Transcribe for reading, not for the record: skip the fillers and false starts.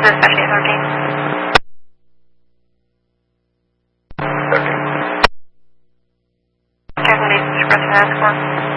This is Specialty 13. 13. Captain Bates, Express and Escort.